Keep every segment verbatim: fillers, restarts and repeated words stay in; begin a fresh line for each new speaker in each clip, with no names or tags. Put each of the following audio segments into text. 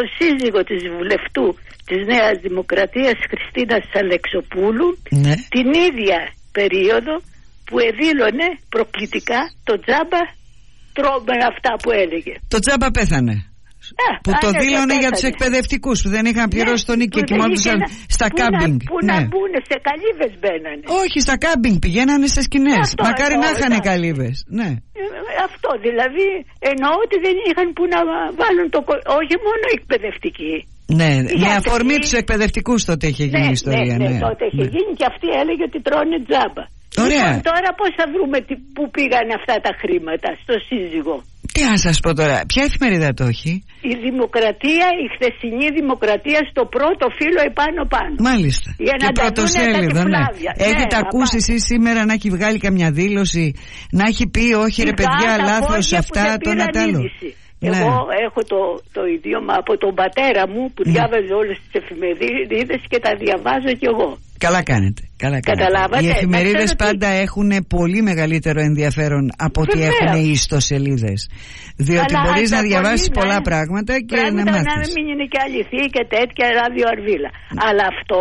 σύζυγο της βουλευτού της Νέας Δημοκρατίας Χριστίνας Αλεξοπούλου, ναι, την ίδια περίοδο που εδήλωνε προκλητικά το τζάμπα τρώμε αυτά που έλεγε.
Το τζάμπα πέθανε. Α, που το δήλωνε για τους εκπαιδευτικούς που δεν είχαν πληρώσει ναι, τον νίκη και κοιμόντουσαν στα
που
κάμπινγκ.
Να, που ναι. να μπουν σε καλύβες μπαίνανε.
Όχι, στα κάμπινγκ πηγαίνανε σε σκηνές. Αυτό, Μακάρι αυτό, να είχαν καλύβες. Ναι.
Αυτό δηλαδή εννοώ ότι δεν είχαν που να βάλουν το. Όχι μόνο εκπαιδευτικοί.
Ναι, με αφορμή τους εκπαιδευτικούς τότε είχε γίνει η ιστορία.
Ναι, ναι, ναι, τότε είχε ναι. γίνει και αυτή έλεγε ότι τρώνε τζάμπα.
Ωραία.
Λοιπόν, τώρα πώς θα βρούμε τι, πού πήγαν αυτά τα χρήματα στο σύζυγο.
Τι να σας πω τώρα, ποια εφημερίδα το έχει?
Η Δημοκρατία, η χθεσινή Δημοκρατία στο πρώτο φύλλο επάνω πάνω.
Μάλιστα.
Για
και πρωτοσέλιδο, ναι. Έχετε ναι, ακούσει εσείς σήμερα να έχει βγάλει καμιά δήλωση, να έχει πει όχι ρε παιδιά λάθος αυτά το ένα τ' άλλο?
Εγώ ναι. έχω το, το ιδιώμα από τον πατέρα μου που ναι. διάβαζε όλες τις εφημερίδες και τα διαβάζω κι εγώ.
Καλά κάνετε. Καλά κάνετε.
Καταλάβατε.
Οι εφημερίδες πάντα τι... έχουν πολύ μεγαλύτερο ενδιαφέρον από ότι έχουν οι ιστοσελίδες. Διότι αλλά μπορείς να διαβάσεις πολλά να... πράγματα και πράγματα να μάθεις.
Να μην είναι και αληθή και τέτοια ράδιο αρβίλα. Αλλά αυτό.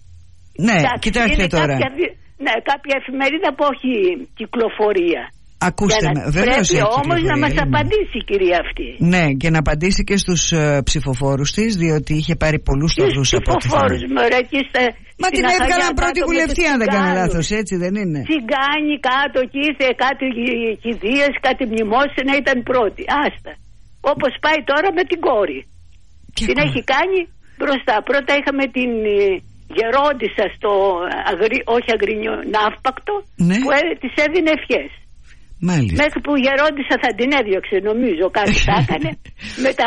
Ναι, κοιτάξτε τώρα.
Κάποια, ναι, κάποια εφημερίδα που έχει κυκλοφορία.
Ακούστε με,
βεβαίως πρέπει όμως να μας απαντήσει η κυρία αυτή.
Ναι, και να απαντήσει και στους uh, ψηφοφόρους της, διότι είχε πάρει πολλούς στοίχους από τη
ψηφοφόρους, μωρέ, εκεί στα,
μα την έβγαλαν πρώτη βουλευτή, αν δεν κάνω λάθος, έτσι δεν είναι?
Τσιγκάνι κάτω εκεί, ήρθε κάτι κηδείες, κάτι μνημόσυνα, ήταν πρώτη. Άστα. Όπως πάει τώρα με την κόρη. Και την κόρη έχει κάνει μπροστά. Πρώτα είχαμε την γερόντισσα στο αγρι, όχι αγρινιό, ναύπακτο, ναι, που ε, της έδινε ευχές.
Μάλιστα.
Μέχρι που η γερόντισσα θα την έδιωξε, νομίζω, κάτι θα έκανε με τα,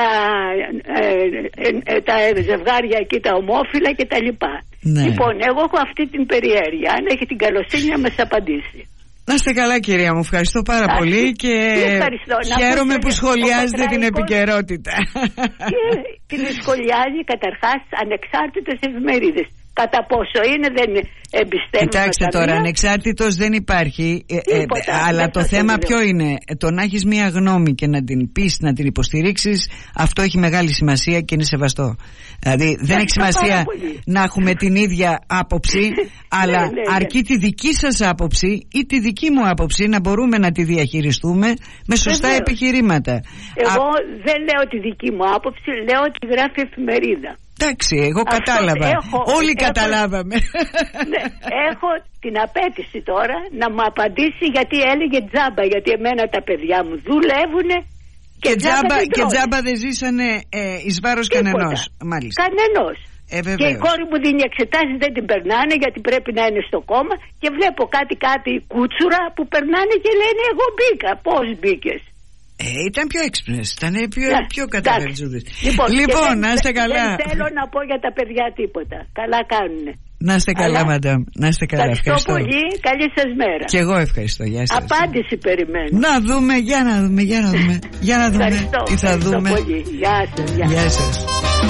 ε, ε, ε, τα ζευγάρια εκεί, τα ομόφυλα και τα λοιπά. Ναι. Λοιπόν, εγώ έχω αυτή την περιέργεια. Αν έχει την καλοσύνη να μας απαντήσει.
Να είστε καλά, κυρία μου, ευχαριστώ πάρα Ά, πολύ και χαίρομαι που σχολιάζετε την επικαιρότητα.
Και την σχολιάζει καταρχάς ανεξάρτητες εφημερίδες. Κατά πόσο είναι, δεν εμπιστεύομαι.
Κοιτάξτε τώρα, ανεξάρτητος δεν υπάρχει. Ε, ε, αλλά το θέμα το ποιο είναι? Το να έχεις μία γνώμη και να την πεις, να την υποστηρίξεις, αυτό έχει μεγάλη σημασία και είναι σεβαστό. Δηλαδή δεν έχει σημασία να έχουμε την ίδια άποψη, αλλά ναι, ναι, αρκεί τη δική σας άποψη ή τη δική μου άποψη να μπορούμε να τη διαχειριστούμε με σωστά Βεβαίως. επιχειρήματα.
Εγώ
Α...
δεν λέω τη δική μου άποψη, λέω ότι γράφει εφημερίδα.
Εντάξει, εγώ αυτό κατάλαβα. Έχω, Όλοι έχω, καταλάβαμε.
Ναι, έχω την απέτηση τώρα να μου απαντήσει γιατί έλεγε τζάμπα. Γιατί εμένα τα παιδιά μου δουλεύουν και,
και, τζάμπα, και τζάμπα δεν ζήσανε ε, εις βάρος κανενός. Μάλιστα.
Κανενός.
Ε,
και η κόρη μου δίνει εξετάσεις, δεν την περνάνε γιατί πρέπει να είναι στο κόμμα. Και βλέπω κάτι κάτι κούτσουρα που περνάνε και λένε εγώ μπήκα. Πώς μπήκες?
Ε, ήταν πιο έξυπνες, ήταν πιο, yeah, πιο καταβελτζούδες.
Λοιπόν,
λοιπόν να είστε καλά.
Δεν θέλω να πω για τα παιδιά τίποτα. Καλά κάνουνε.
Να είστε καλά, Αλλά... μαντάμ. Να είστε καλά.
Ευχαριστώ, ευχαριστώ πολύ. Καλή σας μέρα.
Και εγώ ευχαριστώ. Γεια σας.
Απάντηση περιμένω.
Να δούμε, για να δούμε, για να δούμε. Για να δούμε
ευχαριστώ,
τι θα δούμε.
Πολύ. Γεια σας. Γεια.
Γεια σας.